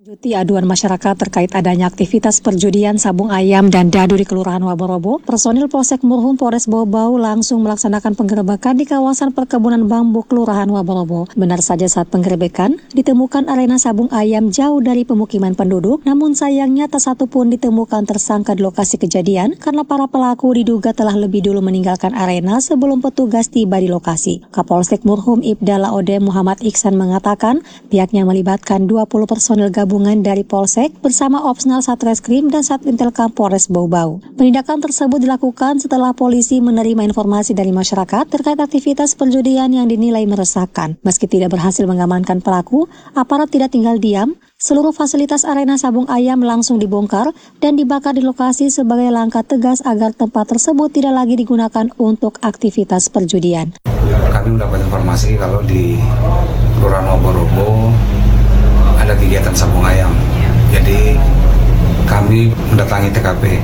Juti aduan masyarakat terkait adanya aktivitas perjudian sabung ayam dan dadu di Kelurahan Waborobo, personil Polsek Murhum Polres Bau-Bau langsung melaksanakan penggerebekan di kawasan perkebunan bambu Kelurahan Waborobo. Benar saja saat penggerebekan, ditemukan arena sabung ayam jauh dari pemukiman penduduk, namun sayangnya tak satu pun ditemukan tersangka di lokasi kejadian karena para pelaku diduga telah lebih dulu meninggalkan arena sebelum petugas tiba di lokasi. Kapolsek Murhum Ibda Laode Muhammad Iksan mengatakan pihaknya melibatkan 20 personil gabungan dari Polsek bersama Opsnal Satreskrim dan Satintelkam Polres Bau-Bau. Penindakan tersebut dilakukan setelah polisi menerima informasi dari masyarakat terkait aktivitas perjudian yang dinilai meresahkan. Meski tidak berhasil mengamankan pelaku, aparat tidak tinggal diam. Seluruh fasilitas arena sabung ayam langsung dibongkar dan dibakar di lokasi sebagai langkah tegas agar tempat tersebut tidak lagi digunakan untuk aktivitas perjudian. Kami mendapat informasi kalau di Kelurahan Waborobo ada kegiatan sabung ayam. Jadi kami mendatangi TKP.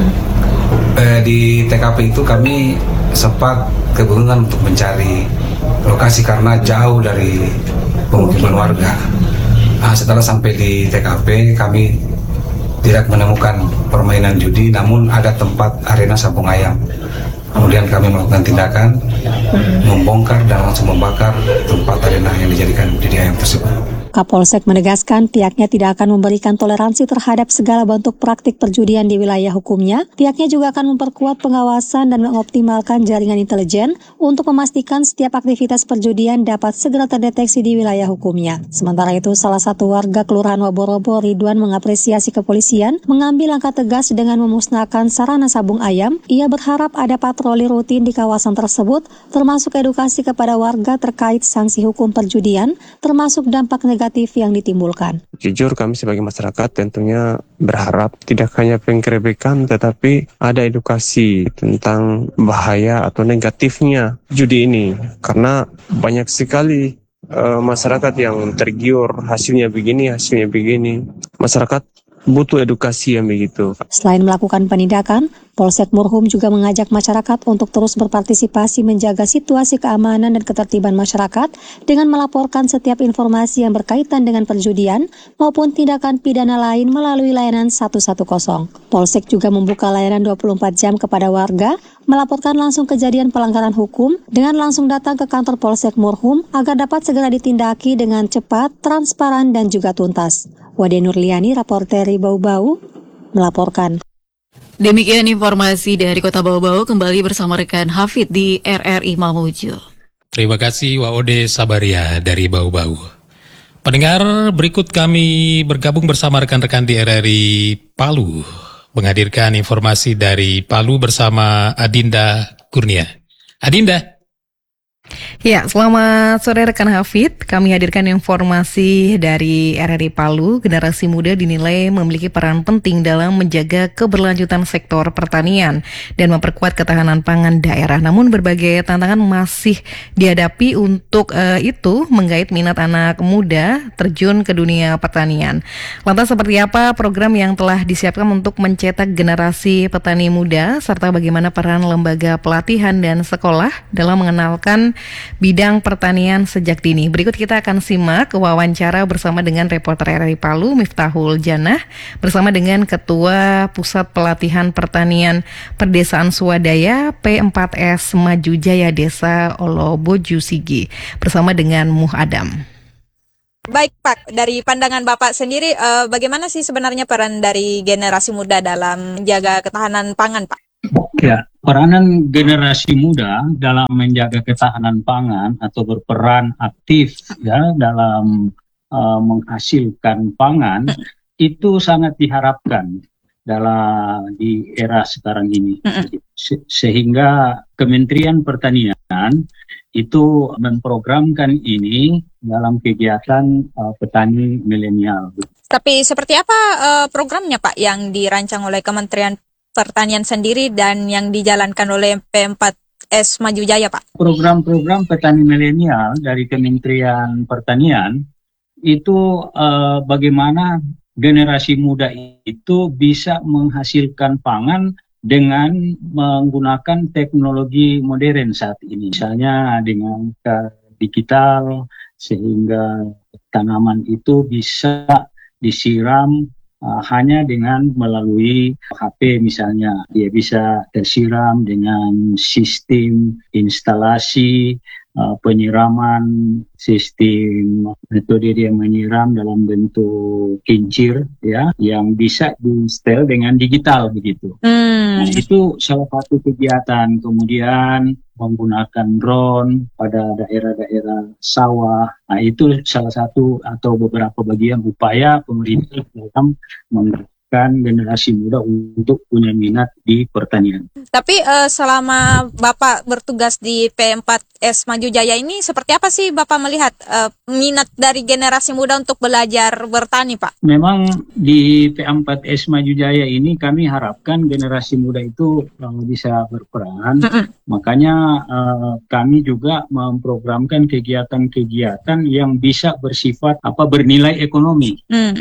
Di TKP itu kami sempat kebingungan untuk mencari lokasi karena jauh dari pemukiman warga. Setelah sampai di TKP, kami tidak menemukan permainan judi, namun ada tempat arena sabung ayam. Kemudian kami melakukan tindakan, membongkar dan langsung membakar tempat arena yang dijadikan judi ayam tersebut. Kapolsek menegaskan pihaknya tidak akan memberikan toleransi terhadap segala bentuk praktik perjudian di wilayah hukumnya. Pihaknya juga akan memperkuat pengawasan dan mengoptimalkan jaringan intelijen untuk memastikan setiap aktivitas perjudian dapat segera terdeteksi di wilayah hukumnya. Sementara itu, salah satu warga Kelurahan Waborobo, Ridwan, mengapresiasi kepolisian mengambil langkah tegas dengan memusnahkan sarana sabung ayam. Ia berharap ada patroli rutin di kawasan tersebut, termasuk edukasi kepada warga terkait sanksi hukum perjudian, termasuk dampak negatif yang ditimbulkan. Jujur kami sebagai masyarakat tentunya berharap tidak hanya penggerebekan tetapi ada edukasi tentang bahaya atau negatifnya judi ini. Karena banyak sekali masyarakat yang tergiur hasilnya begini. Masyarakat butuh edukasi yang begitu. Selain melakukan penindakan, Polsek Murhum juga mengajak masyarakat untuk terus berpartisipasi menjaga situasi keamanan dan ketertiban masyarakat dengan melaporkan setiap informasi yang berkaitan dengan perjudian maupun tindakan pidana lain melalui layanan 110. Polsek juga membuka layanan 24 jam kepada warga melaporkan langsung kejadian pelanggaran hukum dengan langsung datang ke kantor Polsek Murhum agar dapat segera ditindaki dengan cepat, transparan, dan juga tuntas. Wade Nurliani, reporter Bau-Bau, melaporkan. Demikian informasi dari Kota Bau-Bau, kembali bersama rekan Hafid di RRI Mamuju. Terima kasih Waode Sabaria dari Bau-Bau. Pendengar, berikut kami bergabung bersama rekan-rekan di RRI Palu, menghadirkan informasi dari Palu bersama Adinda Kurnia. Adinda. Ya, selamat sore rekan Hafid. Kami hadirkan informasi dari RRI Palu. Generasi muda dinilai memiliki peran penting dalam menjaga keberlanjutan sektor pertanian dan memperkuat ketahanan pangan daerah. Namun berbagai tantangan masih dihadapi untuk itu menggait minat anak muda terjun ke dunia pertanian. Lantas seperti apa program yang telah disiapkan untuk mencetak generasi petani muda serta bagaimana peran lembaga pelatihan dan sekolah dalam mengenalkan bidang pertanian sejak dini. Berikut kita akan simak wawancara bersama dengan reporter RRI Palu Miftahul Janah bersama dengan Ketua Pusat Pelatihan Pertanian Perdesaan Swadaya P4S Maju Jaya Desa Oloboju Sigi bersama dengan Muh Adam. Baik Pak, dari pandangan Bapak sendiri bagaimana sih sebenarnya peran dari generasi muda dalam menjaga ketahanan pangan Pak? Ya, peranan generasi muda dalam menjaga ketahanan pangan atau berperan aktif ya dalam menghasilkan pangan itu sangat diharapkan di era sekarang ini. Sehingga Kementerian Pertanian itu memprogramkan ini dalam kegiatan petani milenial. Tapi seperti apa programnya Pak yang dirancang oleh Kementerian Pertanian sendiri dan yang dijalankan oleh P4S Maju Jaya, Pak? Program-program petani milenial dari Kementerian Pertanian itu bagaimana generasi muda itu bisa menghasilkan pangan dengan menggunakan teknologi modern saat ini. Misalnya dengan digital, sehingga tanaman itu bisa disiram hanya dengan melalui HP misalnya. Dia bisa tersiram dengan sistem instalasi penyiraman, sistem metode dia menyiram dalam bentuk kincir ya, yang bisa di-setel dengan digital begitu. Nah, itu salah satu kegiatan. Kemudian menggunakan drone pada daerah-daerah sawah. Nah, itu salah satu atau beberapa bagian upaya pemerintah dalam menggerakkan generasi muda untuk punya minat di pertanian. Tapi selama Bapak bertugas di P4S Maju Jaya ini, seperti apa sih Bapak melihat minat dari generasi muda untuk belajar bertani, Pak? Memang di P4S Maju Jaya ini kami harapkan generasi muda itu bisa berperan. Makanya kami juga memprogramkan kegiatan-kegiatan yang bisa bersifat bernilai ekonomi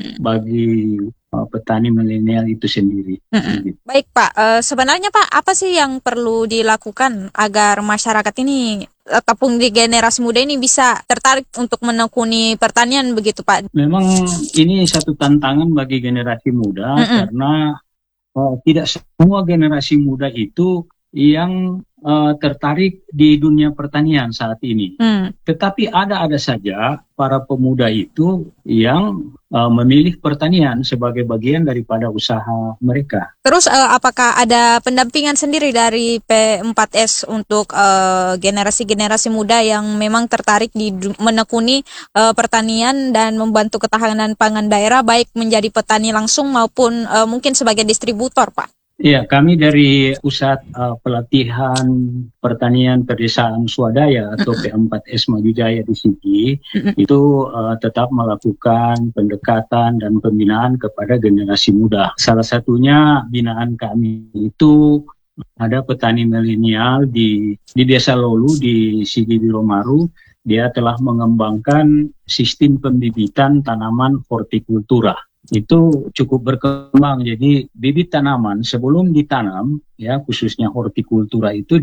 bagi petani milenial itu sendiri. Baik Pak, sebenarnya Pak, apa sih yang perlu dilakukan agar masyarakat ini ataupun di generasi muda ini bisa tertarik untuk menekuni pertanian begitu Pak? Memang ini satu tantangan bagi generasi muda karena tidak semua generasi muda itu yang tertarik di dunia pertanian saat ini. Tetapi ada saja para pemuda itu yang memilih pertanian sebagai bagian daripada usaha mereka. Terus apakah ada pendampingan sendiri dari P4S untuk generasi-generasi muda yang memang tertarik di menekuni pertanian dan membantu ketahanan pangan daerah, baik menjadi petani langsung maupun mungkin sebagai distributor, Pak? Iya, kami dari Pusat Pelatihan Pertanian Pedesaan Swadaya atau P4S Maju Jaya di Sigi itu tetap melakukan pendekatan dan pembinaan kepada generasi muda. Salah satunya binaan kami itu ada petani milenial di Desa Lolu di Sigi Biromaru. Dia telah mengembangkan sistem pembibitan tanaman hortikultura. Itu cukup berkembang. Jadi bibit tanaman sebelum ditanam ya, khususnya hortikultura itu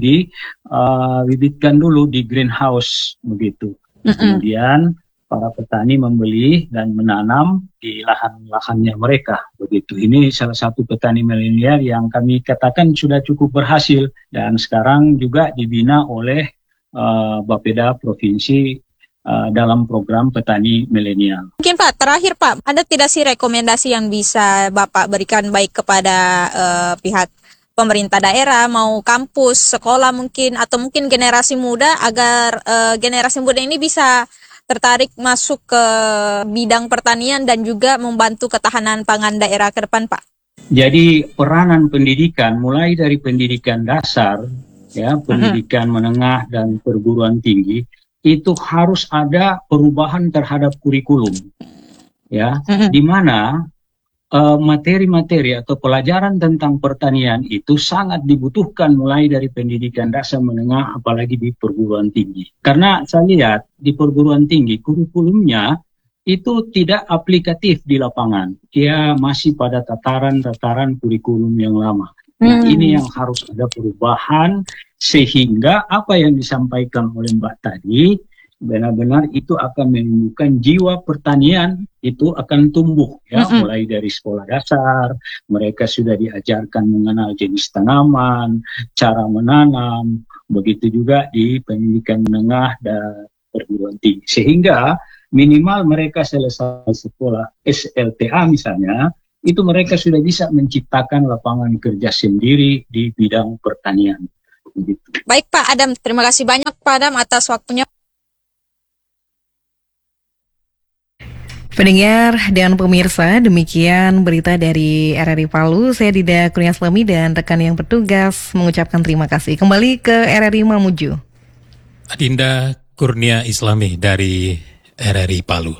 dibibitkan dulu di greenhouse begitu. Kemudian para petani membeli dan menanam di lahan-lahannya mereka begitu. Ini salah satu petani milenial yang kami katakan sudah cukup berhasil dan sekarang juga dibina oleh Bapeda Provinsi dalam program petani milenial. Mungkin Pak, terakhir Pak, ada tidak sih rekomendasi yang bisa Bapak berikan baik kepada pihak pemerintah daerah, mau kampus, sekolah mungkin, atau mungkin generasi muda agar generasi muda ini bisa tertarik masuk ke bidang pertanian dan juga membantu ketahanan pangan daerah ke depan, Pak? Jadi peranan pendidikan mulai dari pendidikan dasar, ya, pendidikan menengah dan perguruan tinggi, itu harus ada perubahan terhadap kurikulum, ya, di mana materi-materi atau pelajaran tentang pertanian itu sangat dibutuhkan mulai dari pendidikan dasar menengah, apalagi di perguruan tinggi. Karena saya lihat di perguruan tinggi kurikulumnya itu tidak aplikatif di lapangan, dia masih pada tataran-tataran kurikulum yang lama. Nah, ini yang harus ada perubahan sehingga apa yang disampaikan oleh Mbak tadi benar-benar itu akan menumbuhkan jiwa pertanian, itu akan tumbuh ya, mulai dari sekolah dasar mereka sudah diajarkan mengenal jenis tanaman, cara menanam, begitu juga di pendidikan menengah dan perguruan tinggi, sehingga minimal mereka selesai sekolah SLTA misalnya, itu mereka sudah bisa menciptakan lapangan kerja sendiri di bidang pertanian. Begitu. Baik Pak Adam, terima kasih banyak Pak Adam atas waktunya. Pendengar dan pemirsa, demikian berita dari RRI Palu. Saya Dida Kurniaslami dan rekan yang bertugas mengucapkan terima kasih. Kembali ke RRI Mamuju. Adinda Kurnia Islami dari RRI Palu.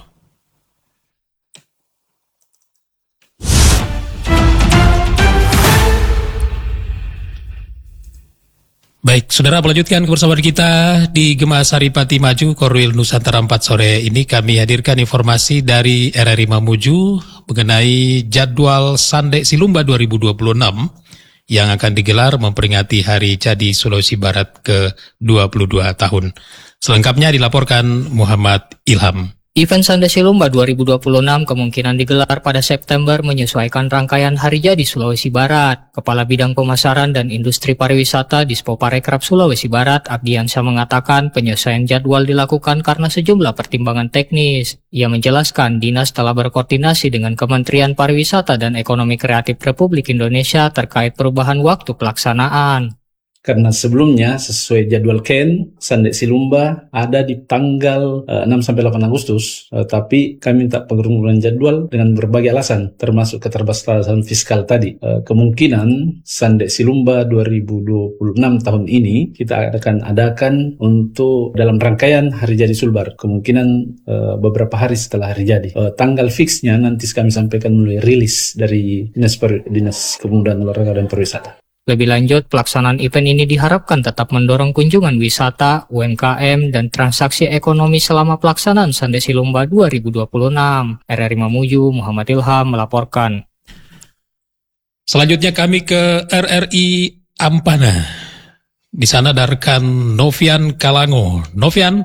Baik, saudara, melanjutkan kebersamaan kita di Gema Saripati Maju, Korwil Nusantara 4 sore ini kami hadirkan informasi dari RRI Mamuju mengenai jadwal Sande Silumba 2026 yang akan digelar memperingati Hari Jadi Sulawesi Barat ke-22 tahun. Selengkapnya dilaporkan Muhammad Ilham. Event Sande Silumba 2026 kemungkinan digelar pada September menyesuaikan rangkaian Hari Jadi Sulawesi Barat. Kepala Bidang Pemasaran dan Industri Pariwisata Dispoparekraf Sulawesi Barat, Abdiansyah mengatakan penyesuaian jadwal dilakukan karena sejumlah pertimbangan teknis. Ia menjelaskan dinas telah berkoordinasi dengan Kementerian Pariwisata dan Ekonomi Kreatif Republik Indonesia terkait perubahan waktu pelaksanaan. Karena sebelumnya sesuai jadwal KEN, Sande Silumba ada di tanggal 6-8 Agustus, tapi kami minta pengurulan jadwal dengan berbagai alasan, termasuk keterbatasan fiskal tadi. Kemungkinan Sande Silumba 2026 tahun ini kita akan adakan untuk dalam rangkaian Hari Jadi Sulbar, kemungkinan beberapa hari setelah Hari Jadi. Tanggal fixnya nanti kami sampaikan melalui rilis dari Dinas Kepemudaan Olahraga dan Pariwisata. Lebih lanjut, pelaksanaan event ini diharapkan tetap mendorong kunjungan wisata, UMKM, dan transaksi ekonomi selama pelaksanaan Sande Silumba 2026. RRI Mamuju, Muhammad Ilham melaporkan. Selanjutnya kami ke RRI Ampana. Di sana ada rekan Novian Kalango. Novian?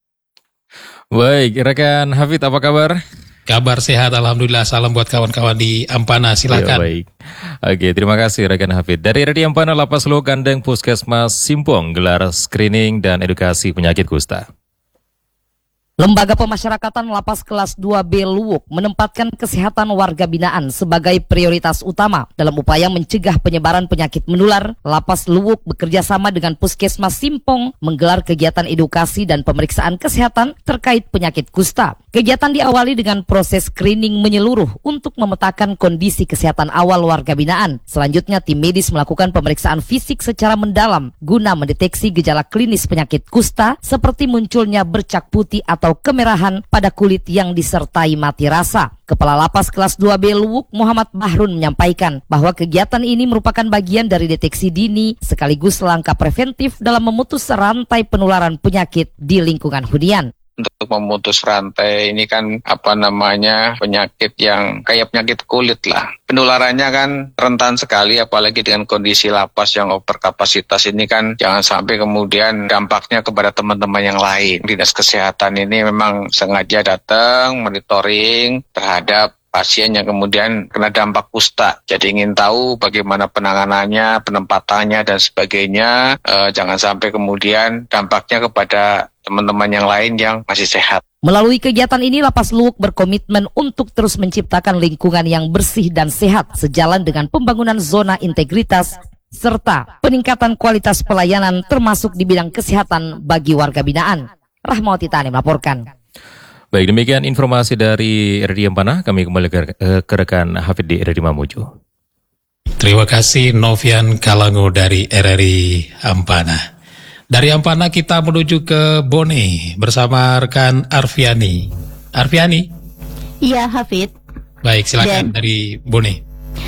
Baik, rekan Hafid, apa kabar? Kabar sehat, alhamdulillah. Salam buat kawan-kawan di Ampana, silakan. Ya, baik. Oke, terima kasih rekan Hafid. Dari RRI Ampana, Lapas Luwuk Gandeng Puskesmas Simpong gelar screening dan edukasi penyakit kusta. Lembaga Pemasyarakatan Lapas Kelas 2B Luwuk menempatkan kesehatan warga binaan sebagai prioritas utama dalam upaya mencegah penyebaran penyakit menular. Lapas Luwuk bekerja sama dengan Puskesmas Simpong menggelar kegiatan edukasi dan pemeriksaan kesehatan terkait penyakit kusta. Kegiatan diawali dengan proses screening menyeluruh untuk memetakan kondisi kesehatan awal warga binaan. Selanjutnya tim medis melakukan pemeriksaan fisik secara mendalam guna mendeteksi gejala klinis penyakit kusta seperti munculnya bercak putih atau kemerahan pada kulit yang disertai mati rasa. Kepala Lapas Kelas 2B Luwuk Muhammad Bahrun menyampaikan bahwa kegiatan ini merupakan bagian dari deteksi dini sekaligus langkah preventif dalam memutus rantai penularan penyakit di lingkungan hunian. Untuk memutus rantai ini kan penyakit yang kayak penyakit kulit lah. Penularannya kan rentan sekali, apalagi dengan kondisi lapas yang overkapasitas ini kan jangan sampai kemudian dampaknya kepada teman-teman yang lain. Dinas Kesehatan ini memang sengaja datang monitoring terhadap pasien yang kemudian kena dampak kusta. Jadi ingin tahu bagaimana penanganannya, penempatannya dan sebagainya. Jangan sampai kemudian dampaknya kepada teman-teman yang lain yang masih sehat. Melalui kegiatan ini, Lapas Luwuk berkomitmen untuk terus menciptakan lingkungan yang bersih dan sehat sejalan dengan pembangunan zona integritas serta peningkatan kualitas pelayanan termasuk di bidang kesehatan bagi warga binaan. Rahmawati Tani melaporkan. Baik, demikian informasi dari RRI Ampana. Kami kembali ke rekan Hafid di RRI Mamuju. Terima kasih Novian Kalango dari RRI Ampana. Dari Ampana kita menuju ke Bone bersama rekan Arfiani. Arfiani? Iya, Hafid. Baik, silakan dari Bone.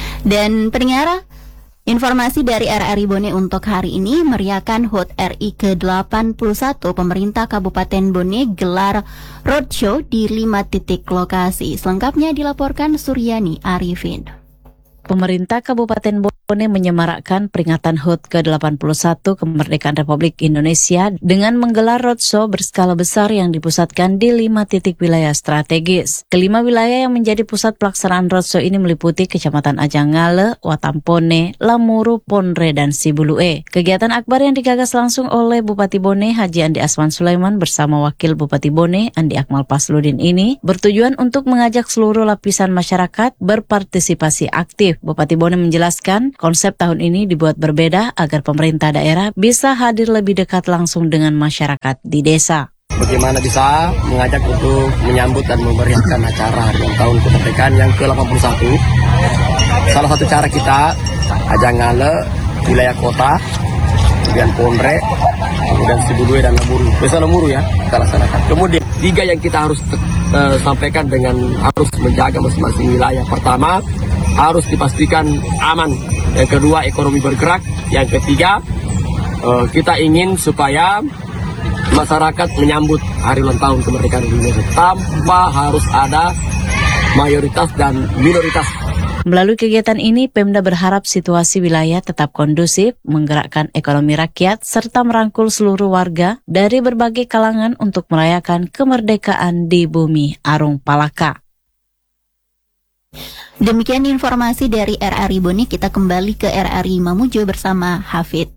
Dan pendengar, informasi dari RRI Bone untuk hari ini meriahkan HUT RI ke-81. Pemerintah Kabupaten Bone gelar roadshow di 5 titik lokasi. Selengkapnya dilaporkan Suryani Arifin. Pemerintah Kabupaten Bone menyemarakkan peringatan HUT ke-81 Kemerdekaan Republik Indonesia dengan menggelar roadshow berskala besar yang dipusatkan di 5 titik wilayah strategis. Kelima wilayah yang menjadi pusat pelaksanaan roadshow ini meliputi Kecamatan Ajangale, Watampone, Lamuru, Ponre, dan Sibulue. Kegiatan akbar yang digagas langsung oleh Bupati Bone Haji Andi Asman Sulaiman bersama Wakil Bupati Bone Andi Akmal Pasludin ini bertujuan untuk mengajak seluruh lapisan masyarakat berpartisipasi aktif. Bupati Bone menjelaskan konsep tahun ini dibuat berbeda agar pemerintah daerah bisa hadir lebih dekat langsung dengan masyarakat di desa. Bagaimana bisa mengajak untuk menyambut dan memeriahkan acara ulang tahun kemerdekaan yang ke-81. Salah satu cara kita Ajangale, wilayah kota, kemudian Ponre, kemudian Sibulue dan Lamuru. Biasa Lamuru ya, kita laksanakan. Kemudian 3 yang kita harus sampaikan dengan harus menjaga masing-masing wilayah. Pertama, harus dipastikan aman. Yang kedua, ekonomi bergerak. Yang ketiga, kita ingin supaya masyarakat menyambut hari ulang tahun kemerdekaan Indonesia tanpa harus ada mayoritas dan minoritas. Melalui kegiatan ini, Pemda berharap situasi wilayah tetap kondusif, menggerakkan ekonomi rakyat, serta merangkul seluruh warga dari berbagai kalangan untuk merayakan kemerdekaan di bumi Arung Palaka. Demikian informasi dari RRI Bone, kita kembali ke RRI Mamuju bersama Hafid.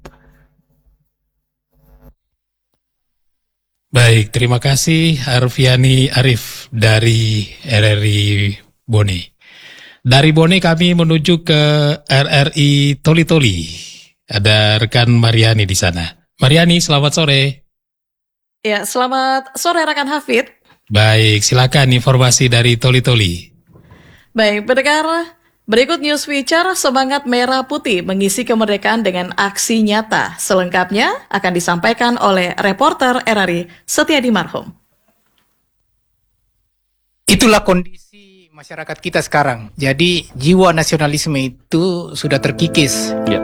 Baik, terima kasih Arfiani Arif dari RRI Bone. Dari Bone kami menuju ke RRI Toli-Toli. Ada rekan Mariani di sana. Mariani, selamat sore. Ya, selamat sore rekan Hafid. Baik, silakan informasi dari Toli-Toli. Baik, pendengar, berikut news feature Semangat Merah Putih mengisi kemerdekaan dengan aksi nyata. Selengkapnya akan disampaikan oleh reporter RRI Setiadi Marhum. Itulah kondisi masyarakat kita sekarang. Jadi jiwa nasionalisme itu sudah terkikis. Ya.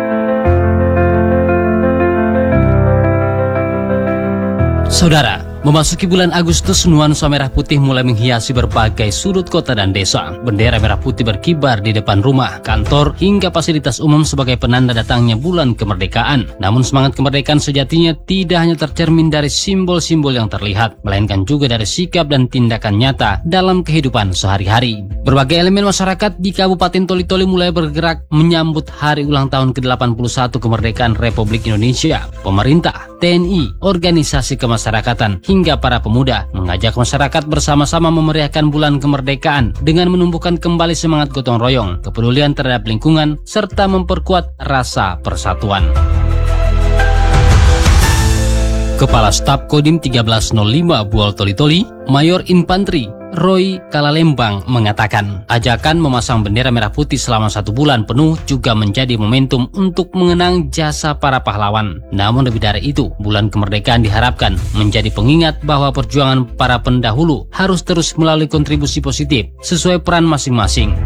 Saudara, memasuki bulan Agustus, nuansa merah putih mulai menghiasi berbagai sudut kota dan desa. Bendera merah putih berkibar di depan rumah, kantor, hingga fasilitas umum sebagai penanda datangnya bulan kemerdekaan. Namun semangat kemerdekaan sejatinya tidak hanya tercermin dari simbol-simbol yang terlihat, melainkan juga dari sikap dan tindakan nyata dalam kehidupan sehari-hari. Berbagai elemen masyarakat di Kabupaten Toli-Toli mulai bergerak menyambut hari ulang tahun ke-81 kemerdekaan Republik Indonesia. Pemerintah, TNI, organisasi kemasyarakatan, hingga para pemuda mengajak masyarakat bersama-sama memeriahkan bulan kemerdekaan dengan menumbuhkan kembali semangat gotong royong, kepedulian terhadap lingkungan, serta memperkuat rasa persatuan. Kepala Staf Kodim 1305 Buol Toli-Toli, Mayor Infantri Roy Kalalembang mengatakan, ajakan memasang bendera merah putih selama 1 bulan penuh juga menjadi momentum untuk mengenang jasa para pahlawan. Namun lebih dari itu, bulan kemerdekaan diharapkan menjadi pengingat bahwa perjuangan para pendahulu harus terus melalui kontribusi positif sesuai peran masing-masing.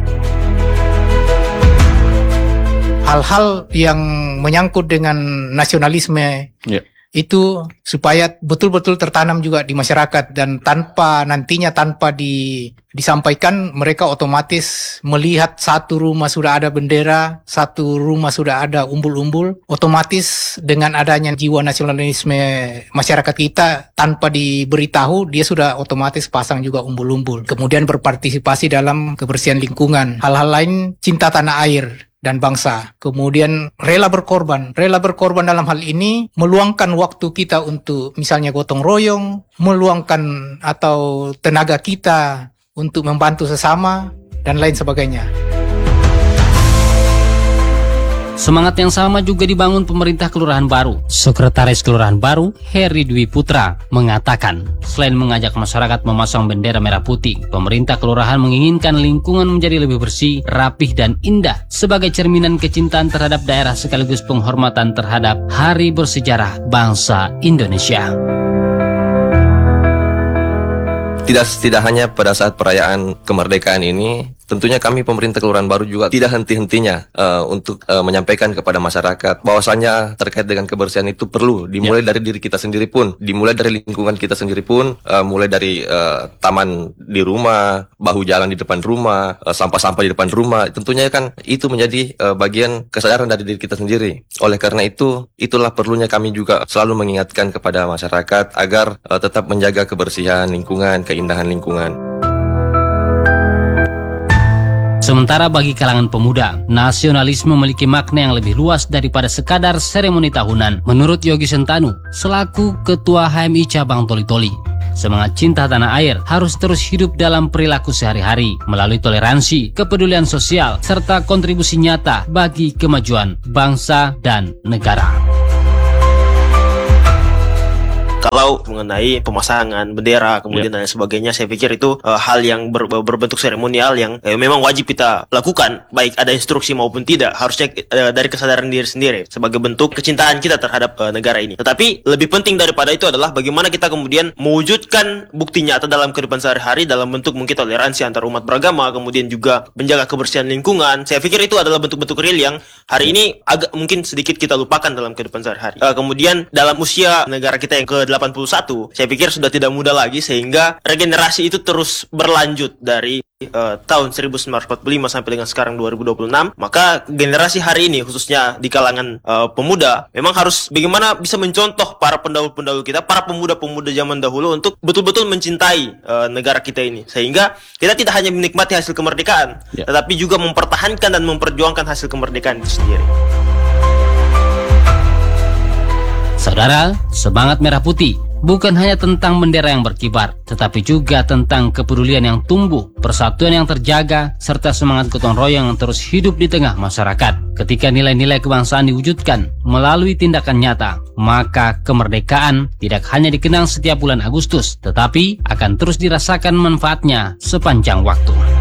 Hal-hal yang menyangkut dengan nasionalisme itu supaya betul-betul tertanam juga di masyarakat, dan tanpa disampaikan, mereka otomatis melihat satu rumah sudah ada bendera, satu rumah sudah ada umbul-umbul, otomatis dengan adanya jiwa nasionalisme masyarakat kita tanpa diberitahu, dia sudah otomatis pasang juga umbul-umbul. Kemudian berpartisipasi dalam kebersihan lingkungan, hal-hal lain, cinta tanah air dan bangsa. Kemudian rela berkorban dalam hal ini meluangkan waktu kita untuk misalnya gotong royong, meluangkan atau tenaga kita untuk membantu sesama dan lain sebagainya. Semangat yang sama juga dibangun pemerintah Kelurahan Baru. Sekretaris Kelurahan Baru, Heri Dwi Putra, mengatakan, selain mengajak masyarakat memasang bendera merah putih, pemerintah Kelurahan menginginkan lingkungan menjadi lebih bersih, rapih, dan indah sebagai cerminan kecintaan terhadap daerah sekaligus penghormatan terhadap hari bersejarah bangsa Indonesia. Tidak hanya pada saat perayaan kemerdekaan ini, tentunya kami pemerintah Kelurahan Baru juga tidak henti-hentinya untuk menyampaikan kepada masyarakat bahwasanya terkait dengan kebersihan itu perlu dimulai dari diri kita sendiri pun, dimulai dari lingkungan kita sendiri pun, mulai dari taman di rumah, bahu jalan di depan rumah, sampah-sampah di depan rumah. Tentunya kan itu menjadi bagian kesadaran dari diri kita sendiri. Oleh karena itu, itulah perlunya kami juga selalu mengingatkan kepada masyarakat agar tetap menjaga kebersihan lingkungan, keindahan lingkungan. Sementara bagi kalangan pemuda, nasionalisme memiliki makna yang lebih luas daripada sekadar seremoni tahunan. Menurut Yogi Sentanu, selaku Ketua HMI Cabang Toli-Toli, semangat cinta tanah air harus terus hidup dalam perilaku sehari-hari melalui toleransi, kepedulian sosial, serta kontribusi nyata bagi kemajuan bangsa dan negara. Kalau mengenai pemasangan bendera kemudian dan sebagainya, saya pikir itu hal yang berbentuk seremonial yang memang wajib kita lakukan, baik ada instruksi maupun tidak, harusnya dari kesadaran diri sendiri sebagai bentuk kecintaan kita terhadap negara ini. Tetapi lebih penting daripada itu adalah bagaimana kita kemudian mewujudkan bukti nyata dalam kehidupan sehari-hari dalam bentuk mungkin toleransi antar umat beragama, kemudian juga menjaga kebersihan lingkungan. Saya pikir itu adalah bentuk-bentuk real yang hari ini agak mungkin sedikit kita lupakan dalam kehidupan sehari-hari. Kemudian dalam usia negara kita yang ke ke-81, saya pikir sudah tidak muda lagi, sehingga regenerasi itu terus berlanjut dari tahun 1945 sampai dengan sekarang 2026. Maka generasi hari ini, khususnya di kalangan pemuda, memang harus bagaimana bisa mencontoh para pendahulu-pendahulu kita, para pemuda-pemuda zaman dahulu, untuk betul-betul mencintai negara kita ini, sehingga kita tidak hanya menikmati hasil kemerdekaan, tetapi juga mempertahankan dan memperjuangkan hasil kemerdekaan itu sendiri. Saudara, semangat merah putih bukan hanya tentang bendera yang berkibar, tetapi juga tentang kepedulian yang tumbuh, persatuan yang terjaga, serta semangat gotong royong yang terus hidup di tengah masyarakat. Ketika nilai-nilai kebangsaan diwujudkan melalui tindakan nyata, maka kemerdekaan tidak hanya dikenang setiap bulan Agustus, tetapi akan terus dirasakan manfaatnya sepanjang waktu.